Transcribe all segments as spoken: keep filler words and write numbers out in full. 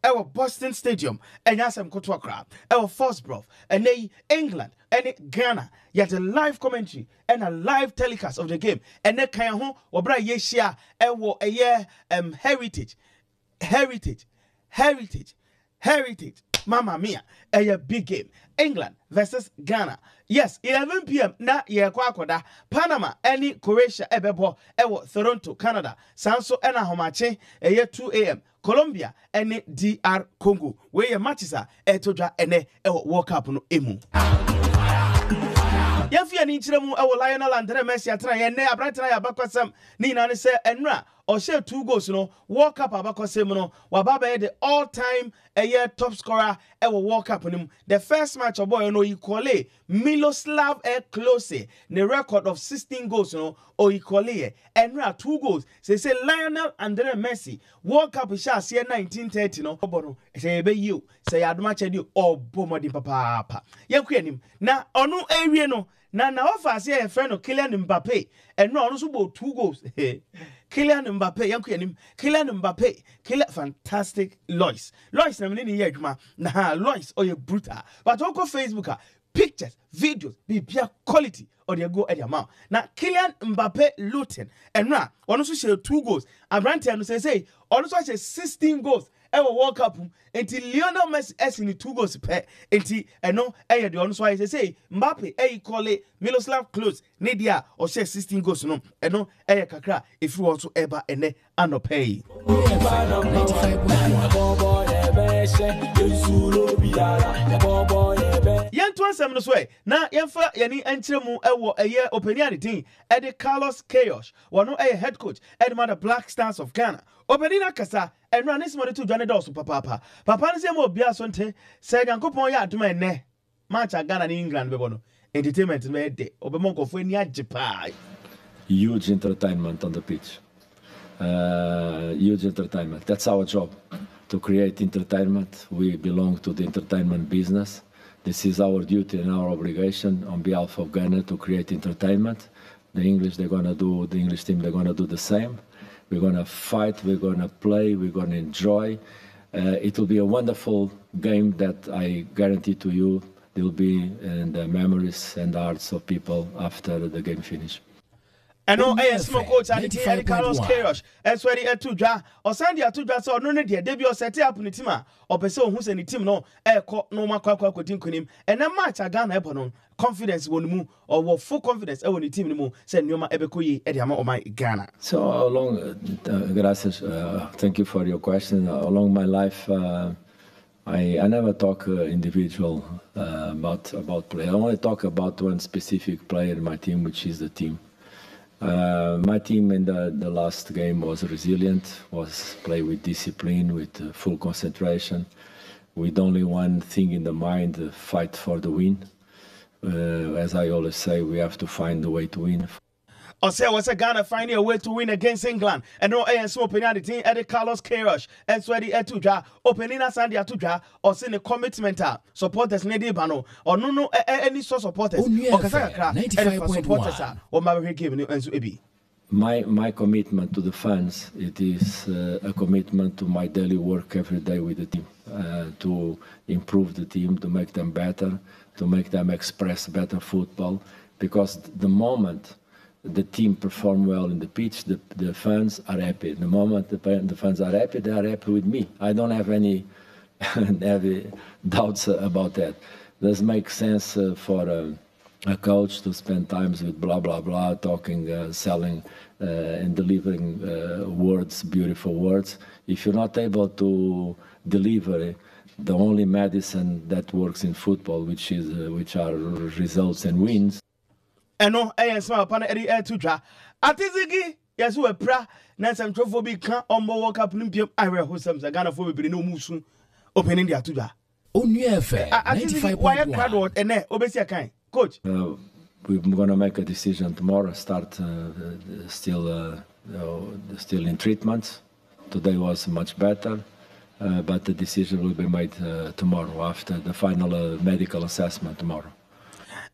Ewo Boston Stadium, and Yasam Kotwakra, Ewo Forsborough, and they England, and Ghana. Yet a live commentary and a live telecast of the game. And then Kayaho, Obra Yeshia, Ewo a year um heritage, heritage, heritage, heritage. Mamma mia, a big game. England versus Ghana. Yes, eleven p m na ye kwakoda. Panama any Croatia ebebo ewo Toronto, Canada. Sanso ena homache eye two a m Colombia any D R Congo. Where your matches are etoja ene ewo World Cup no emu. Yafia ni chiremu ewo Lionel Andre Messi atra ye ne abrantana ya bakwasam ni na ne se enra or share two goals no World Cup abakosem no wababa the all time a year top scorer ewo World Cup nim. The first match of boy no equally Miloslav Klose the record of sixteen goals no or equally enra two goals say say Lionel Andre Messi World Cup sha see nineteen thirty no obono say be you say aduma chedi or bomodi papa yakwanim na onu awie no na na offer say a friend of Kylian Mbappe and no also about two goals. Kylian Mbappe, yankuanim, Kylian Mbappe, Kylian fantastic Lois. Lois na mnini yeduma na Lois or your brutal. But oko Facebook pictures, videos, be pure quality or they go at your mouth. Now Kylian Mbappe Luton and na on also share two goals. And Rantian say say also share sixteen goals. Ever World Cup until Lionel Messi S in the two goals per until and no eh the honest why they say Mbappe eh call it Miloslav Klose Nidia or share sixteen goals no and no eh kakra if you also ever and no pay. Yan to answer no way na yemfa yani entremu ewo eye opinion thing e de Carlos Queiroz one no eh head coach e de the Black Stars of Ghana opinion kasa and run this money to Johnny Dawson papa papa papa ne se mo bia sonte se yankopon ya aduma ene match Ghana ni England be bono entertainment me de obemon kofo ani ajepa huge entertainment on the pitch. Uh, huge entertainment. That's our job, to create entertainment. We belong to the entertainment business. This is our duty and our obligation on behalf of Ghana to create entertainment. The English, they're gonna do, the English team, they're gonna do the same. We're gonna fight, we're gonna play, we're gonna enjoy. Uh, it will be a wonderful game that I guarantee to you there will be in the memories and hearts of people after the game finish. I know I smoke coach and the Carlos Queiroz. That's where the two dra or Sandy two dra so no need there debut set up in the team or person who's in the team no air no ma kwa kwa kunim and a match Ghana ebono confidence won mu or full confidence e won the team mu say nyoma ebekoyi e dia ma o my Ghana. So along uh, gracias uh, thank you for your question. Uh, along my life uh, I I never talk uh, individual uh, about about play. I only talk about one specific player in my team, which is the team. Uh, my team in the, the last game was resilient, was play with discipline, with uh, full concentration, with only one thing in the mind, uh, fight for the win. Uh, as I always say, we have to find a way to win. Or say was a Ghana finding a way to win against England. And no A S opening the team at the Carlos Queiroz and Swedi Etuja opening us and the Atuja or send a commitment supporters Nedi Bano or no no any source supporters or Kasaka supporters or my giving you and Ebi. My my commitment to the fans, it is uh, a commitment to my daily work every day with the team, uh, to improve the team, to make them better, to make them express better football, because the moment the team perform well in the pitch, the, the fans are happy. The moment the, the fans are happy, they are happy with me. I don't have any heavy doubts about that. Does make sense uh, for uh, a coach to spend times with blah, blah, blah, talking, uh, selling uh, and delivering uh, words, beautiful words. If you're not able to deliver the only medicine that works in football, which is uh, which are results and wins, and no, I am small upon the air to draw. Atizigi, yes, we are pra, Nansan Trophobi can on more walk up Nimpium, I will host some Ghana for be no musu opening the Atuda. Only affair, ninety-five point one. And there, Obesia kind. Coach. Uh, we're going to make a decision tomorrow, start uh, still, uh, you know, still in treatments. Today was much better, uh, but the decision will be made uh, tomorrow after the final uh, medical assessment tomorrow.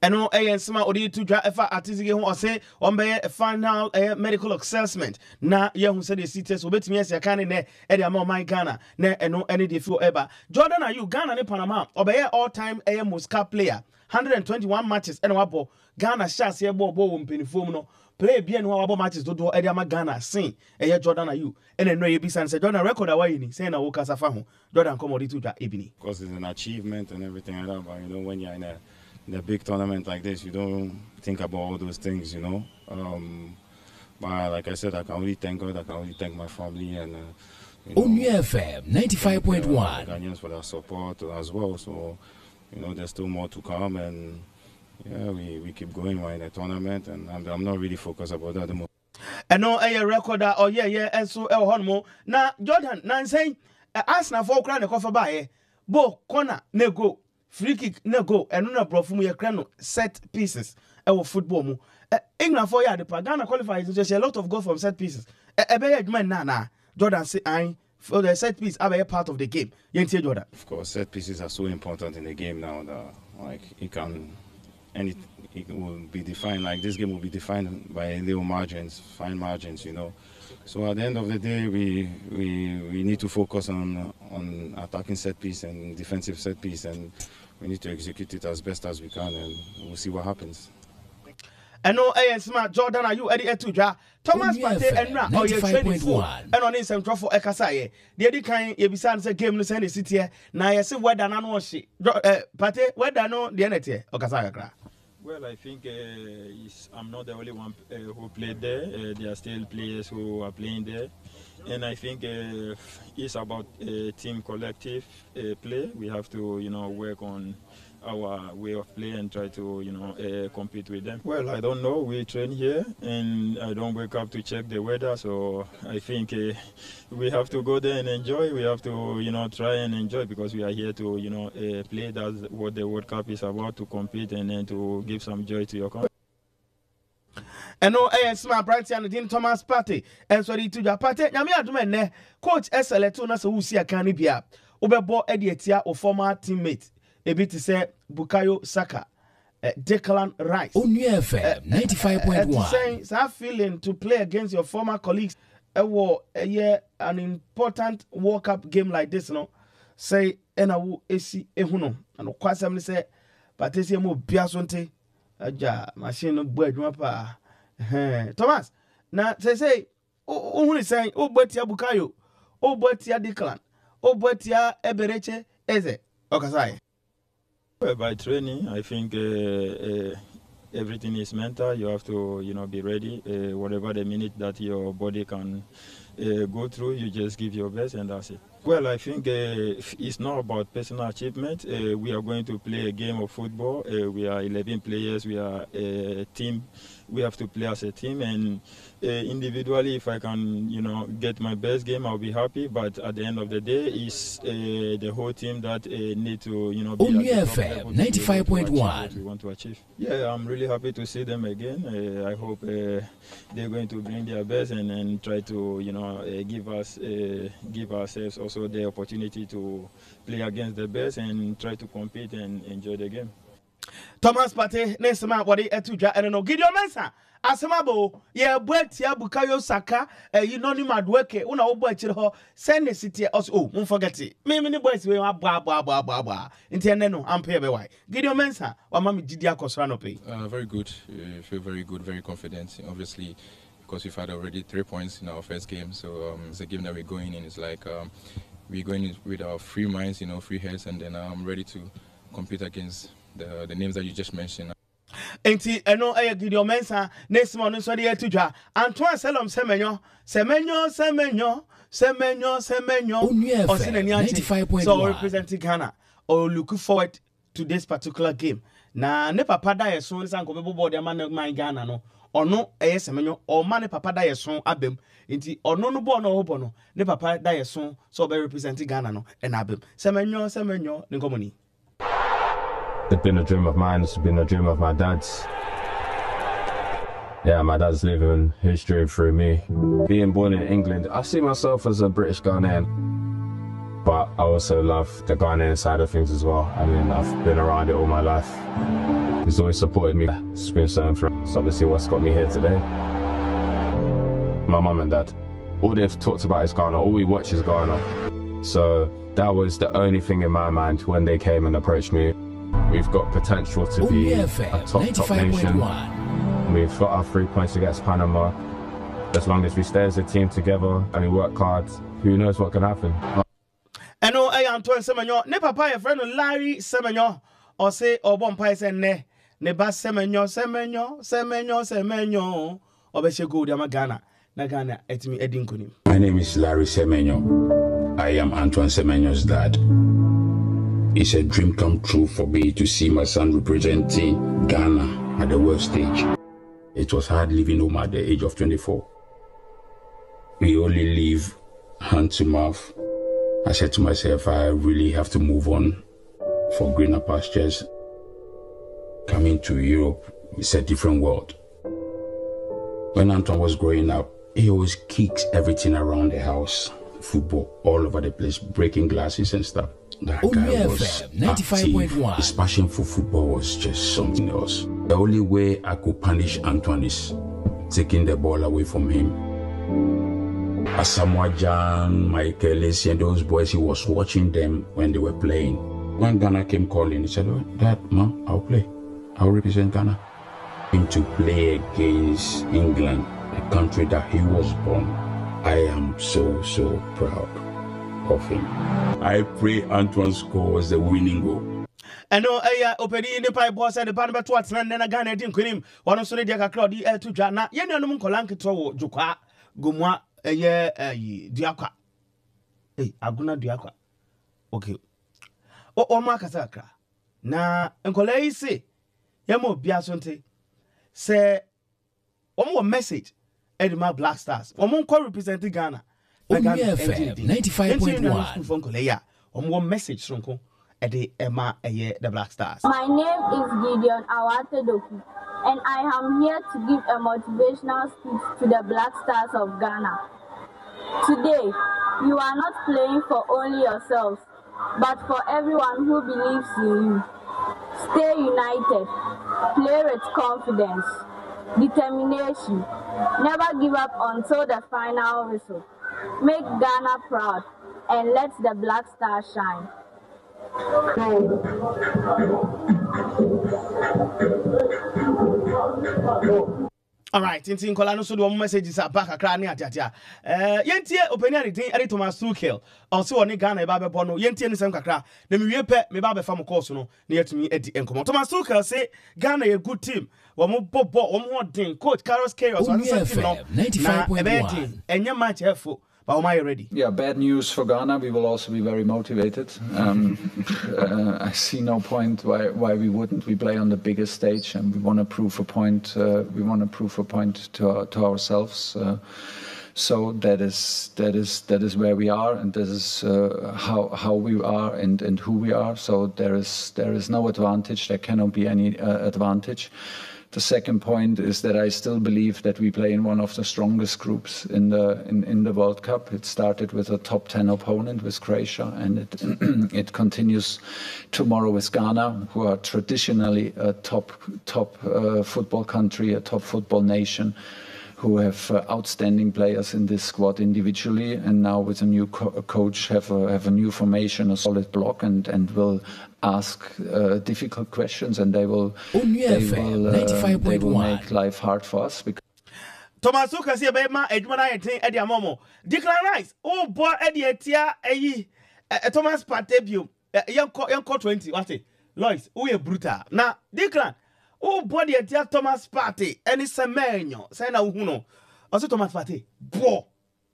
ɛno ɛyɛ nsɛm a ɔde to dwa ɛfa Atizige ho ɔse ɔmbɛyɛ a final ɛyɛ medical assessment na yɛhu sɛ de si test obetumi ɛsɛ kan ne nɛ ɛde ama ɔman Ghana na ɛno ɛne de fi ɛba Jordan Ayew Ghana ne Panama ɔbɛyɛ all time ɛyɛ most cap player one hundred twenty-one matches ɛna wabɔ Ghana hyase ɛbɔ ɔbɔ wɔ mpanyinfoɔ mu no play bi ɛno wabɔ matches dodoɔ ɛde ama Ghana sen ɛyɛ Jordan Ayew ɛna ɛno yɛ bisa sɛ Jordan record a wayi ni sɛ na wo kasa fa ho Jordan kɔmɔ de to dwa ebini. Of course it's an achievement and everything like that, but you know when you're in a in a big tournament like this, you don't think about all those things, you know. Um, but like I said, I can only thank God, I can only thank my family and uh, you know, Only F M ninety-five point one. Ghanaians for their support as well. So, you know, there's still more to come, and yeah, we, we keep going. We're in a tournament, and I'm, I'm not really focused about that anymore. And no, a record oh yeah, yeah, and so El Honmo. Now, Jordan, now saying, Arsenal for crown the cover by Bo corner, no go. Free kick no go and no bro from your crown set pieces our football mu England for ya the Ghana qualifies just a lot of goal from set pieces a big man na na Jordan say I for the set piece are a part of the game Yentie Jordan. Of course set pieces are so important in the game now that like it can any it will be defined like this game will be defined by little margins, fine margins, you know. So at the end of the day, we we we need to focus on on attacking set piece and defensive set piece, and we need to execute it as best as we can, and we'll see what happens. And no, A S M Jordan Ayew Eddie Etuja Thomas Partey and Ra or your training for and on in some trophy Ekasaye. The Eddie kind you beside the game no send the city here. Now you see where Dan no she Partey where Dan no the energy Okasaya. Well, I think uh, I'm not the only one uh, who played there. Uh, there are still players who are playing there. And I think uh, it's about uh, team collective uh, play. We have to, you know, work on our way of play and try to, you know, uh, compete with them. Well, I don't know. We train here and I don't wake up to check the weather. So I think uh, we have to go there and enjoy. We have to, you know, try and enjoy because we are here to, you know, uh, play. That's what the World Cup is about, to compete and then to give some joy to your country. And no, I am smart, bright, and Dean Thomas Partey. And so, to your party, Yamia Dumen, Coach S L two Nasa Usia Canibia, Ubebo Edietia, or former teammate, a bit to say Bukayo Saka, Declan Rice. Only F M ninety-five point one. Saying, that feeling to play against your former colleagues, a war, a year, an important World Cup game like this, no? Say, Enawu Esi Ehuno, and of course, I'm say, Patesia Mo Biasonte, Aja, machine of Buedwapa. Thomas, now say say, oh, who is saying, oh, but ya Bukayo, oh, but ya Declan, oh, but ya Ebereche, Eze, Okasai. Well, by training, I think uh, uh, everything is mental. You have to, you know, be ready. Uh, whatever the minute that your body can uh, go through, you just give your best, and that's it. Well, I think uh, it's not about personal achievement. Uh, we are going to play a game of football. Uh, we are eleven players. We are a team. We have to play as a team, and uh, individually, if I can, you know, get my best game, I'll be happy. But at the end of the day, it's uh, the whole team that uh, need to, you know, be Only F M ninety-five point one. We want to achieve. Yeah, I'm really happy to see them again. Uh, I hope uh, they're going to bring their best and, and try to, you know, uh, give us, uh, give ourselves also the opportunity to play against the best and try to compete and enjoy the game. Thomas Partey, Nesama, what they etuja, and no Gideon Mensa. Asamabo, yeah, but ya Bukayo Saka, a you know him at work, una obo send the city also. Oh, don't forget it. Maybe the boys will have blah blah blah blah blah. Interneno, I'm pay away. Gideon Mensa, or Mammy Didia Cosrano pay. Uh, very good. Uh, feel very good, very confident. Obviously, because we've had already three points in our first game, so um, it's a game that we're going in. It's like um, we're going in with our free minds, you know, free heads, and then I'm um, ready to compete against the the names that you just mentioned. Enti eno eye Gideon Mensa nesimo no so de etudwa Antoine Selom Semenyo Semenyo Semenyo Semenyo Semenyo Osinani Anchi so representing Ghana or looking forward to this particular game na ne papa da yeso nsan ko bebo board man man Ghana no ono eye Semenyo o ma ne papa da yeso abem enti ono no bo no hobo no ne papa da yeso so be representing Ghana no e na abem Semenyo Semenyo ne komoni. It's been a dream of mine, it's been a dream of my dad's. Yeah, my dad's living his dream through me. Being born in England, I see myself as a British Ghanaian, but I also love the Ghanaian side of things as well. I mean, I've been around it all my life. He's always supported me. It's been something for It's obviously what's got me here today. My mum and dad, all they've talked about is Ghana. All we watch is Ghana. So that was the only thing in my mind when they came and approached me. We've got potential to be a top, top nation. We've got our three points against Panama. As long as we stay as a team together and we work hard, who knows what can happen. And no, I am Antoine Semenyo. Ne papa, your friend Larry Semenyo, or say, or one pies and ne, ne bas Semenyo, Semenyo, Semenyo, Semenyo, or Beshe Good Yamagana, Nagana, et me Edin Kunim. My name is Larry Semenyo. I am Antoine Semenyo's dad. It's a dream come true for me to see my son representing Ghana at the world stage. It was hard living home at the age of twenty-four. We only live hand to mouth. I said to myself, I really have to move on for greener pastures. Coming to Europe, it's a different world. When Antoine was growing up, he always kicks everything around the house. Football all over the place, breaking glasses and stuff. That guy was active. His passion for football was just something else. The only way I could punish Antoine is taking the ball away from him. Asamoah Gyan, Michael Essien, and those boys, he was watching them when they were playing. When Ghana came calling, he said, oh, Dad, Mom, I'll play. I'll represent Ghana. Him to play against England, a country that he was born. I am so, so proud of him. I pray Antoine scores the winning goal. And no, I open in the pipe boss and the Panama to what's and then again I didn't him. One of Sonny Diaka Claude, the air to Jana, Yan Kolanki to Juka, Gumwa, a year, a Diaka. Hey, Aguna Diaka. Okay. O Omakasaka. Na, and Colay say, Yamo Biasonte, say, one more message. Edema Black Stars. Omon ko represent Ghana. ninety-five point one. One message sonko ede ema eye the Black Stars. My name is Gideon Awate Doku, and I am here to give a motivational speech to the Black Stars of Ghana. Today, you are not playing for only yourselves, but for everyone who believes in you. Stay united. Play with confidence. Determination. Never give up until the final whistle. Make Ghana proud and let the Black Star shine. All right, in tin kola no so do messages back akra ne atiatia. Eh yentie opinion retin eri Thomas Tuchel. Also oni Ghana e ba bebo no yentie ne sem kakra. Na me wie pe me ba be fam course no na yetumi edi enkomo. Thomas Tuchel say Ghana a good team. Womo bobo womo den coach Carlos Queiroz on say team no. ninety-five point one. Enye match helpful. But am I ready? Yeah, bad news for Ghana. We will also be very motivated. Um, uh, I see no point why why we wouldn't. We play on the biggest stage, and we want to prove a point. Uh, we want to prove a point to to ourselves. Uh, so that is that is that is where we are, and this is uh, how how we are and and who we are. So there is there is no advantage. There cannot be any uh, advantage. The second point is that I still believe that we play in one of the strongest groups in the in, in the World Cup. It started with a top ten opponent with Croatia, and it it continues tomorrow with Ghana, who are traditionally a top top uh, football country, a top football nation, who have uh, outstanding players in this squad individually, and now with a new co coach have a have a new formation, a solid block, and and will ask uh, difficult questions, and they will they will, uh, they will make life hard for us. Because Thomas Tuchel say be ma edwuma na yeten e dia momo. Declan Rice, oh boy e dia tia eyi Thomas Partey bio. Yanko yanko twenty what it? Lois, who e brutal. Na Declan, oh boy dia tia Thomas Partey eni semenyo. Say na hu no. Also Thomas Partey. Bo.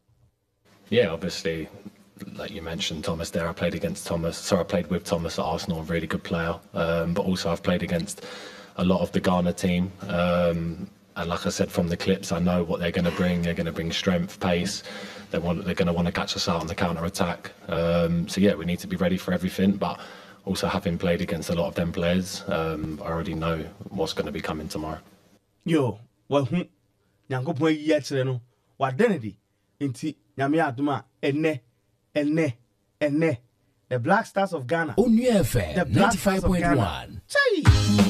Yeah, obviously, like you mentioned, Thomas there, I played against Thomas, so I played with Thomas at Arsenal, a really good player, um, but also I've played against a lot of the Ghana team, um, and like I said from the clips, I know what they're going to bring. They're going to bring strength, pace, they want, they're going to want to catch us out on the counter-attack, um, so yeah, we need to be ready for everything, but also having played against a lot of them players, um, I already know what's going to be coming tomorrow. Yo, well, nyankopon yi akire no, wa denedi, inti nyame aduma enne enne enne the Black Stars of Ghana. On U F M ninety-five point one.